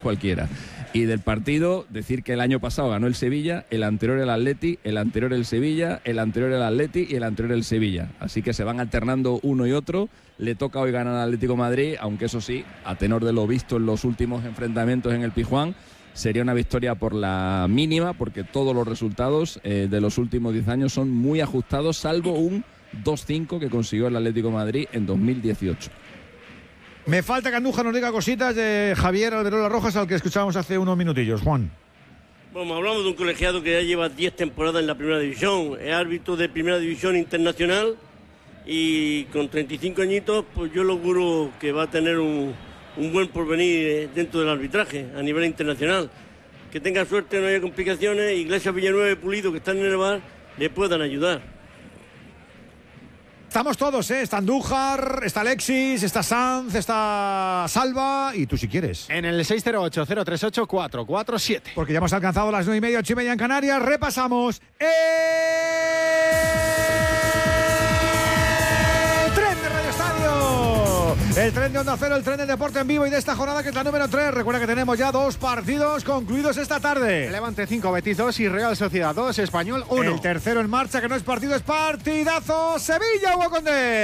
cualquiera. Y del partido, decir que el año pasado ganó el Sevilla, el anterior el Atleti, el anterior el Sevilla, el anterior el Atleti y el anterior el Sevilla. Así que se van alternando uno y otro. Le toca hoy ganar al Atlético de Madrid, aunque eso sí, a tenor de lo visto en los últimos enfrentamientos en el Pizjuán, sería una victoria por la mínima, porque todos los resultados de los últimos 10 años son muy ajustados, salvo un 2-5 que consiguió el Atlético de Madrid en 2018. Me falta que Andújar nos diga cositas de Javier Alberola Rojas, al que escuchábamos hace unos minutillos. Juan. Bueno, hablamos de un colegiado que ya lleva 10 temporadas en la primera división, es árbitro de primera división internacional y con 35 añitos, pues yo lo auguro que va a tener un buen porvenir dentro del arbitraje a nivel internacional. Que tenga suerte, no haya complicaciones, Iglesias, Villanueva y Pulido, que están en el bar, le puedan ayudar. Estamos todos, ¿eh? Está Andújar, está Alexis, está Sanz, está Salva y tú si quieres. En el 608-038-447. Porque ya hemos alcanzado las 9:30, 8:30 en Canarias. Repasamos el tren de Onda Cero, el tren del deporte en vivo y de esta jornada que es la número 3. Recuerda que tenemos ya 2 partidos concluidos esta tarde. Levante 5, Betis 2 y Real Sociedad 2, Español 1. El tercero en marcha, que no es partido, es partidazo. Sevilla, Hugo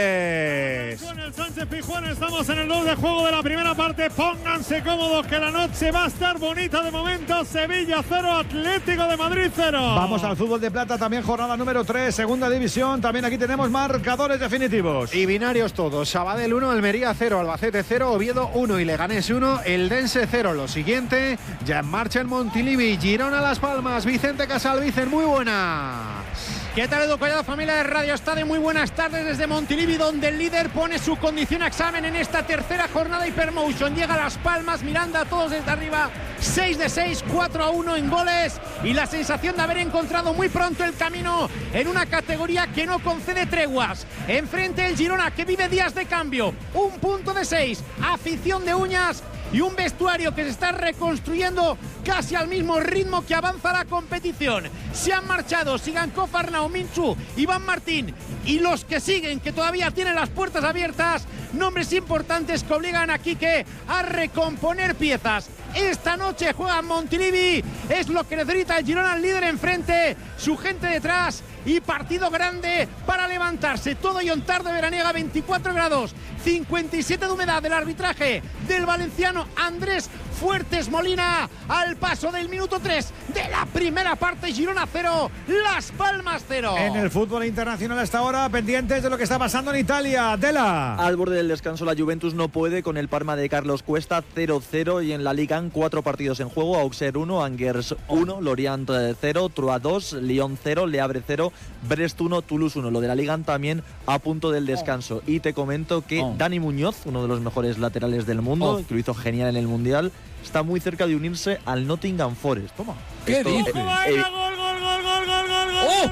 Condés. Con el Sánchez Pizjuán estamos en el 2 de juego de la primera parte. Pónganse cómodos que la noche va a estar bonita de momento. Sevilla 0, Atlético de Madrid 0. Vamos al fútbol de plata, también jornada número 3, segunda división. También aquí tenemos marcadores definitivos. Y binarios todos. Sabadell 1, Almería 0, Albacete 0, Oviedo 1 y Leganés 1, Eldense 0. Lo siguiente, ya en marcha en Montilivi, Girona Las Palmas, Vicente Casal. Vicen, muy buenas. ¿Qué tal, Edu Collado, familia de Radio Estadio? Muy buenas tardes desde Montilivi, donde el líder pone su condición a examen en esta tercera jornada Hypermotion. Llega a Las Palmas, Miranda, todos desde arriba, 6 de 6, 4-1 en goles y la sensación de haber encontrado muy pronto el camino en una categoría que no concede treguas. Enfrente el Girona, que vive días de cambio, 1 punto de 6, afición de uñas y un vestuario que se está reconstruyendo casi al mismo ritmo que avanza la competición. Se han marchado Sigankov, Arnau, Minchu, Iván Martín y los que siguen, que todavía tienen las puertas abiertas, nombres importantes que obligan a Quique a recomponer piezas. Esta noche juega Montilivi, es lo que necesita el Girona, el líder enfrente, su gente detrás y partido grande para levantarse. Todo y tarde veraniega, 24 grados, 57 de humedad. Del arbitraje del valenciano Andrés Fuertes Molina, al paso del minuto 3 de la primera parte. Girona 0, Las Palmas 0. En el fútbol internacional hasta ahora, pendientes de lo que está pasando en Italia. Dela. Al borde del descanso, la Juventus no puede con el Parma de Carlos Cuesta, 0-0, y en la Liga 4 partidos en juego: Auxerre 1, Angers 1, Lorient 0, Troyes 2, Lyon 0, Le Havre 0, Brest 1, Toulouse 1. Lo de la Liga también a punto del descanso. Y te comento que Dani Muñoz, uno de los mejores laterales del mundo, que lo hizo genial en el Mundial, está muy cerca de unirse al Nottingham Forest. Toma. ¿Qué dices? ¡Gol, gol, gol, gol, gol, gol, gol, gol, gol, gol,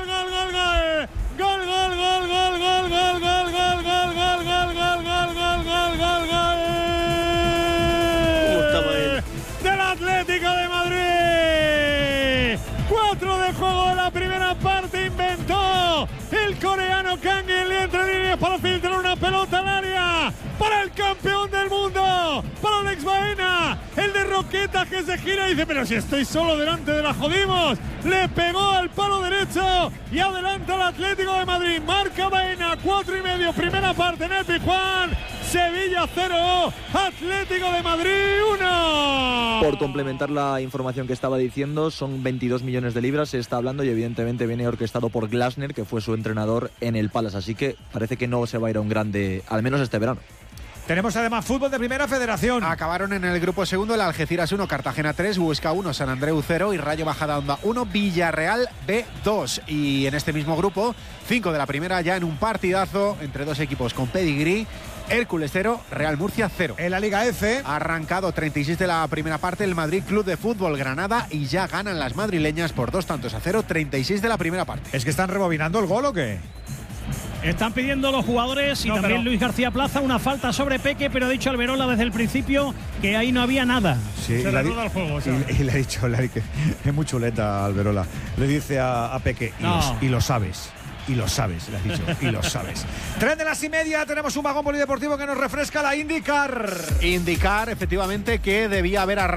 del Atlético de Madrid! 4 de juego de la primera parte. Inventó el coreano Kang In-lee entre líneas para filtrar una pelota al área para el campeón del mundo, para Alex Baena, el de Roqueta, que se gira y dice: pero si estoy solo delante de la jodimos. Le pegó al palo derecho y adelanta al Atlético de Madrid. Marca Baena, 4:30, primera parte en el Pizjuán. Sevilla 0, Atlético de Madrid 1. Por complementar la información que estaba diciendo, son 22 millones de libras, se está hablando, y evidentemente viene orquestado por Glasner, que fue su entrenador en el Palace, así que parece que no se va a ir a un grande, al menos este verano. Tenemos además fútbol de primera federación. Acabaron en el grupo segundo el Algeciras 1, Cartagena 3, Huesca 1, San Andreu 0 y Rayo Majadahonda 1, Villarreal B2. Y en este mismo grupo, 5 de la primera, ya en un partidazo entre dos equipos con pedigrí. Hércules 0, Real Murcia 0. En la Liga F, arrancado 36 de la primera parte el Madrid Club de Fútbol Granada, y ya ganan las madrileñas por 2-0, 36 de la primera parte. ¿Es que están rebobinando el gol o qué? Están pidiendo los jugadores y también Luis García Plaza una falta sobre Peque, pero ha dicho Alberola desde el principio que ahí no había nada. Sí, se reanuda el juego. Y le ha dicho, que es muy chuleta Alberola. Le dice a Peque, y lo sabes. Y lo sabes, le has dicho, y lo sabes. 3:30, tenemos un vagón polideportivo que nos refresca la IndyCar. IndyCar, efectivamente, que debía haber arrancado